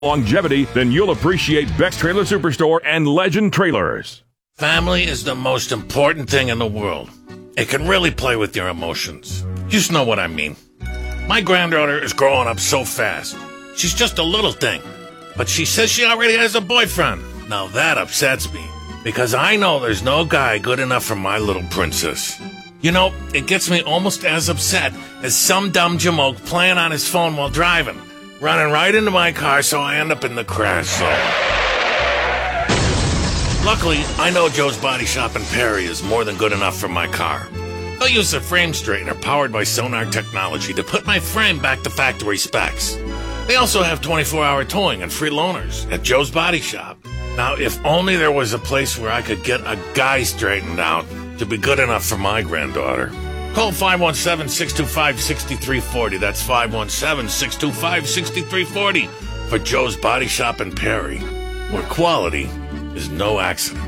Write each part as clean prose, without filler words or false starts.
longevity, then you'll appreciate Beck's Trailer Superstore and Legend Trailers. Family is the most important thing in the world. It can really play with your emotions. You just know what I mean. My granddaughter is growing up so fast. She's just a little thing. But she says she already has a boyfriend. Now that upsets me, because I know there's no guy good enough for my little princess. You know, it gets me almost as upset as some dumb jamoke playing on his phone while driving, running right into my car so I end up in the crash zone. Luckily, I know Joe's Body Shop in Perry is more than good enough for my car. They'll use a frame straightener powered by Sonar technology to put my frame back to factory specs. They also have 24-hour towing and free loaners at Joe's Body Shop. Now, if only there was a place where I could get a guy straightened out to be good enough for my granddaughter. Call 517-625-6340. That's 517-625-6340 for Joe's Body Shop in Perry, where quality is no accident.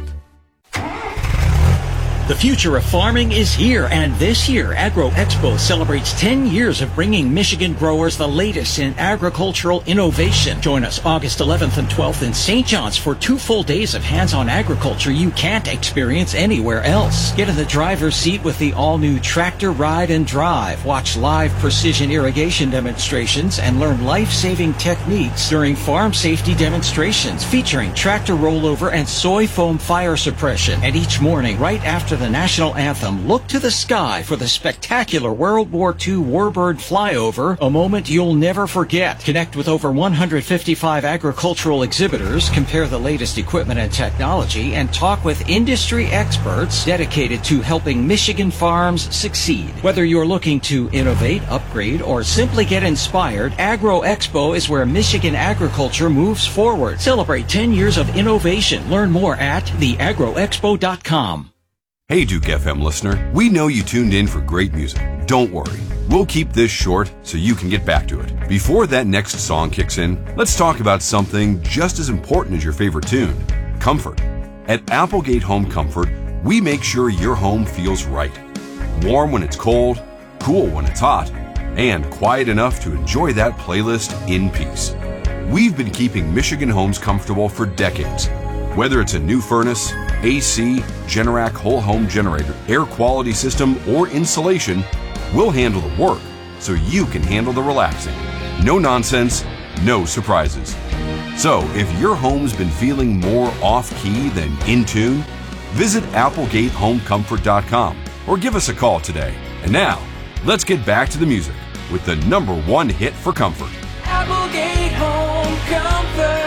The future of farming is here, and this year, Agro Expo celebrates 10 years of bringing Michigan growers the latest in agricultural innovation. Join us August 11th and 12th in St. John's for 2 full days of hands-on agriculture you can't experience anywhere else. Get in the driver's seat with the all-new Tractor Ride and Drive. Watch live precision irrigation demonstrations and learn life-saving techniques during farm safety demonstrations featuring tractor rollover and soy foam fire suppression. And each morning, right after the national anthem, look to the sky for the spectacular World War II Warbird flyover, a moment you'll never forget. Connect with over 155 agricultural exhibitors, compare the latest equipment and technology, and talk with industry experts dedicated to helping Michigan farms succeed. Whether you're looking to innovate, upgrade, or simply get inspired, Agro Expo is where Michigan agriculture moves forward. Celebrate 10 years of innovation. Learn more at theagroexpo.com. Hey Duke FM listener, we know you tuned in for great music. Don't worry, we'll keep this short so you can get back to it. Before that next song kicks in, let's talk about something just as important as your favorite tune: comfort. At Applegate Home Comfort, we make sure your home feels right. Warm when it's cold, cool when it's hot, and quiet enough to enjoy that playlist in peace. We've been keeping Michigan homes comfortable for decades. Whether it's a new furnace, AC, Generac whole home generator, air quality system, or insulation, we'll handle the work so you can handle the relaxing. No nonsense, no surprises. So if your home's been feeling more off-key than in tune, visit ApplegateHomeComfort.com or give us a call today. And now, let's get back to the music with the #1 hit for comfort. Applegate Home Comfort.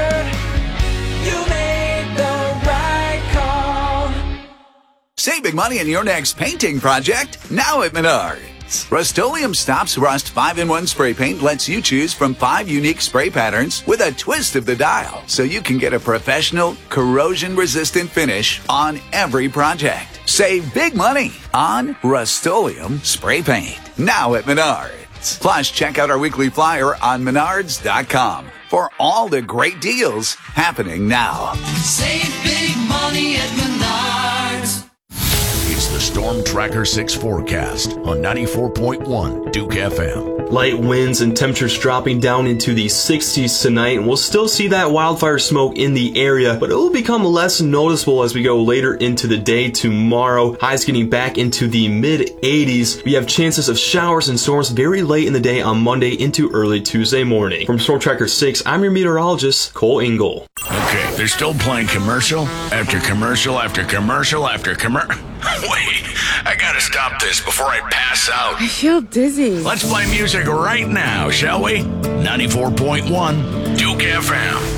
Save big money on your next painting project now at Menards. Rust-Oleum Stops Rust 5-in-1 spray paint lets you choose from 5 unique spray patterns with a twist of the dial, so you can get a professional, corrosion-resistant finish on every project. Save big money on Rust-Oleum spray paint now at Menards. Plus, check out our weekly flyer on Menards.com for all the great deals happening now. Save big money at Menards. It's the Storm Tracker 6 forecast on 94.1 Duke FM. Light winds and temperatures dropping down into the 60s tonight, and we'll still see that wildfire smoke in the area, but it will become less noticeable as we go later into the day tomorrow. Highs getting back into the mid-80s. We have chances of showers and storms very late in the day on Monday into early Tuesday morning. From Storm Tracker 6, I'm your meteorologist, Cole Engel. Okay, they're still playing commercial after commercial after commercial after commercial. Wait, I gotta stop this before I pass out. I feel dizzy. Let's play music right now, shall we? 94.1 Duke FM.